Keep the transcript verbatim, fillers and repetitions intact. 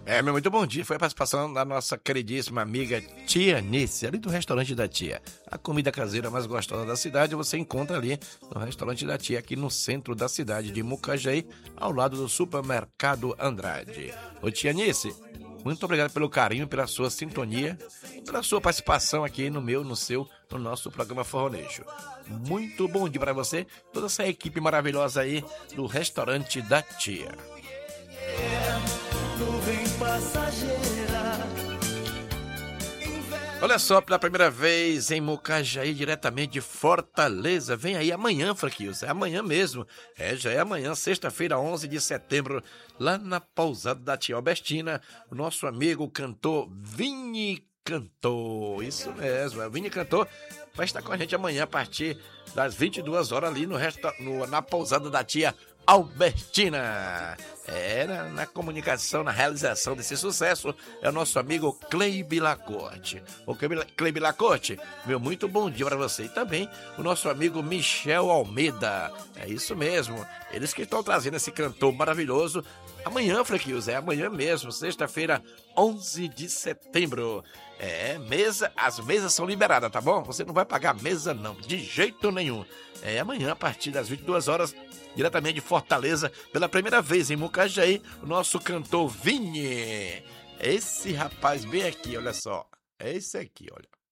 É, meu muito bom dia. Foi a participação da nossa queridíssima amiga Tia Nice, ali do restaurante da Tia. A comida caseira mais gostosa da cidade você encontra ali no restaurante da Tia, aqui no centro da cidade de Mucajaí, ao lado do supermercado Andrade. Ô Tia Nice, muito obrigado pelo carinho, pela sua sintonia, pela sua participação aqui no meu, no seu, no nosso programa Forronejo. Muito bom dia para você, toda essa equipe maravilhosa aí do restaurante da Tia. Nuvem passageira. Olha só, pela primeira vez em Mucajaí, diretamente de Fortaleza. Vem aí amanhã, Franquilson, é amanhã mesmo. É, já é amanhã, sexta-feira, onze de setembro, lá na pousada da Tia Albertina, o nosso amigo cantor Vini Cantor. Isso mesmo, é o Vini Cantor. Vai estar com a gente amanhã a partir das vinte e duas horas ali no resta, no, na pousada da Tia Albertina. É, na, na comunicação, na realização desse sucesso, é o nosso amigo Cleibe Lacorte. O Cleibe Lacorte, meu muito bom dia para você. E também o nosso amigo Michel Almeida. É isso mesmo, eles que estão trazendo esse cantor maravilhoso. Amanhã, Franquilson, é amanhã mesmo, sexta-feira, onze de setembro. É, mesa, as mesas são liberadas, tá bom? Você não vai pagar mesa não, de jeito nenhum. É amanhã, a partir das vinte e duas horas, diretamente de Fortaleza, pela primeira vez em Mucajaí, o nosso cantor Vini. Esse rapaz bem aqui, olha só. É esse aqui, olha.